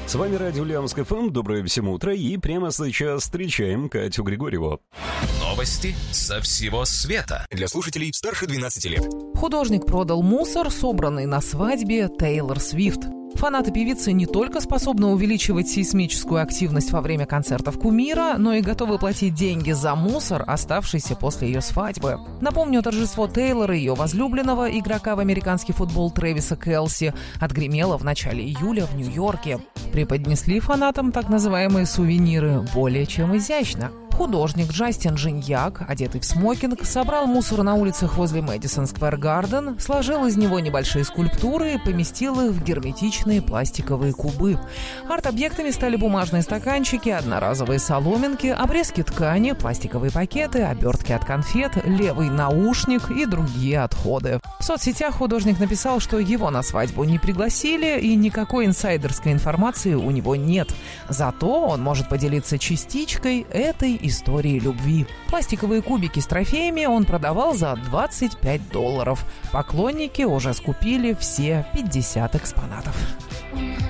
С вами радио Ульяновск ФМ. Доброе всем утро. И прямо сейчас встречаем Катю Григорьеву. Новости со всего света. Для слушателей старше 12 лет. Художник продал мусор, собранный на свадьбе Тейлор Свифт. Фанаты певицы не только способны увеличивать сейсмическую активность во время концертов кумира, но и готовы платить деньги за мусор, оставшийся после ее свадьбы. Напомню, торжество Тейлор и ее возлюбленного, игрока в американский футбол Трэвиса Келси, отгремело в начале июля в Нью-Йорке. Преподнесли фанатам так называемые сувениры более чем изящно. Художник Джастин Жиньяк, одетый в смокинг, собрал мусор на улицах возле Мэдисон Сквер Гарден, сложил из него небольшие скульптуры и поместил их в герметичные пластиковые кубы. Арт-объектами стали бумажные стаканчики, одноразовые соломинки, обрезки ткани, пластиковые пакеты, обертки от конфет, левый наушник и другие отходы. В соцсетях художник написал, что его на свадьбу не пригласили и никакой инсайдерской информации у него нет. Зато он может поделиться частичкой этой истории любви. Пластиковые кубики с трофеями он продавал за $25. Поклонники уже скупили все 50 экспонатов.